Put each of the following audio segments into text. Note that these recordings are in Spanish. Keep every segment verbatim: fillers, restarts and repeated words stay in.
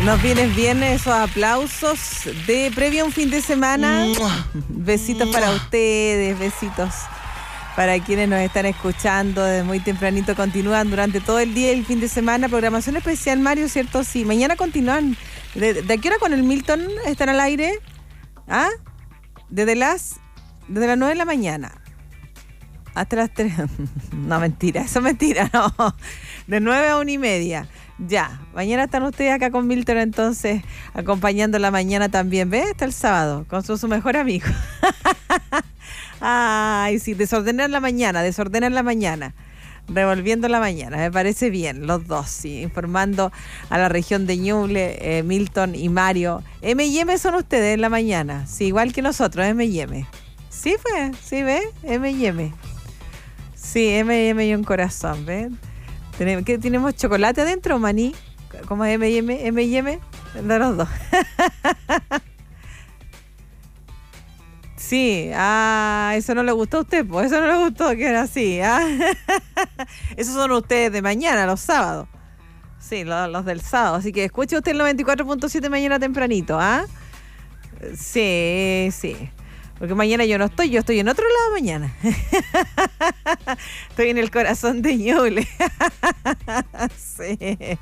Nos vienen bien esos aplausos de previo a un fin de semana. Besitos para ustedes, besitos para quienes nos están escuchando desde muy tempranito. Continúan durante todo el día y el fin de semana. Programación especial, Mario, ¿cierto? Sí, mañana continúan. ¿De, de qué hora con el Milton están al aire? ¿Ah? Desde las, desde las nueve de la mañana hasta las tres. No, mentira, eso es mentira, no. De nueve a una y media. Ya, mañana están ustedes acá con Milton, entonces, acompañando la mañana también. ¿Ves? Hasta el sábado, con su, su mejor amigo. Ay, sí, desordenar la mañana, desordenar la mañana. Revolviendo la mañana, me parece bien, los dos, sí, informando a la región de Ñuble, eh, Milton y Mario. M y M son ustedes en la mañana, sí, igual que nosotros, M y M. Sí, fue, sí, ¿ves? M y M. Sí, M y M y un corazón, ¿ves? ¿Tenemos, ¿qué, ¿Tenemos chocolate adentro o maní? ¿Cómo es M y M? M y M, de los dos. Sí, ah, eso no le gustó a usted, pues eso no le gustó que era así. Ah. Esos son ustedes de mañana, los sábados. Sí, los, los del sábado. Así que escuche usted el noventa y cuatro punto siete mañana tempranito, ¿ah? Sí, sí. Porque mañana yo no estoy, yo estoy en otro lado mañana. Estoy en el corazón de Ñuble. Sí.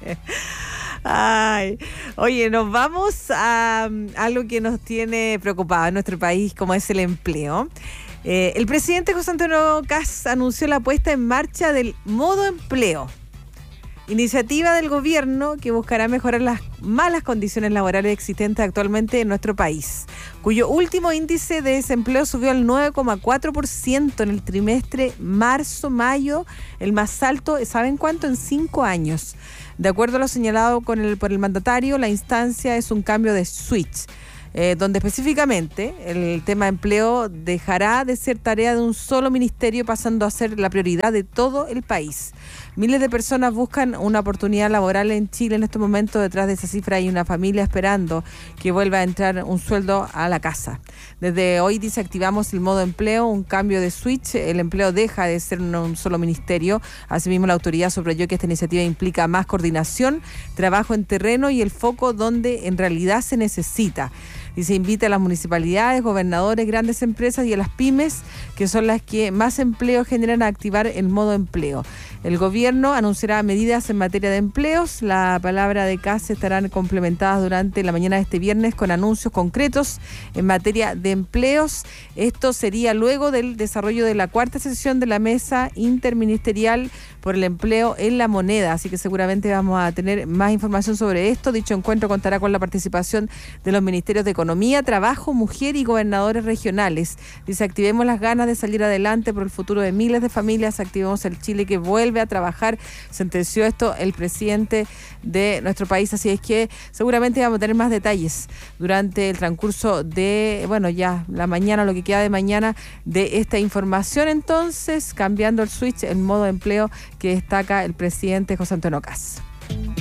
Ay, oye, nos vamos a um, algo que nos tiene preocupado en nuestro país, como es el empleo. Eh, el presidente José Antonio Kast anunció la puesta en marcha del modo empleo, iniciativa del gobierno que buscará mejorar las malas condiciones laborales existentes actualmente en nuestro país, cuyo último índice de desempleo subió al nueve coma cuatro por ciento en el trimestre marzo-mayo, el más alto, ¿saben cuánto? En cinco años. De acuerdo a lo señalado con el, por el mandatario, la instancia es un cambio de switch, eh, donde específicamente el tema de empleo dejará de ser tarea de un solo ministerio, pasando a ser la prioridad de todo el país. Miles de personas buscan una oportunidad laboral en Chile en este momento. Detrás de esa cifra hay una familia esperando que vuelva a entrar un sueldo a la casa. Desde hoy dice activamos el modo empleo, un cambio de switch. El empleo deja de ser un solo ministerio. Asimismo, la autoridad subrayó que esta iniciativa implica más coordinación, trabajo en terreno y el foco donde en realidad se necesita. Y se invita a las municipalidades, gobernadores, grandes empresas y a las pymes, que son las que más empleo generan, a activar el modo empleo. El gobierno anunciará medidas en materia de empleos. La palabra de Kast estarán complementadas durante la mañana de este viernes con anuncios concretos en materia de empleos. Esto sería luego del desarrollo de la cuarta sesión de la Mesa Interministerial por el Empleo en la Moneda. Así que seguramente vamos a tener más información sobre esto. Dicho encuentro contará con la participación de los ministerios de Economía, Trabajo, Mujer y gobernadores regionales. Dice, activemos las ganas de salir adelante por el futuro de miles de familias. Activemos el Chile que vuelve a trabajar. Sentenció esto el presidente de nuestro país. Así es que seguramente vamos a tener más detalles durante el transcurso de, bueno, ya la mañana, lo que queda de mañana, de esta información. Entonces, cambiando el switch, el modo de empleo que destaca el presidente José Antonio Kast.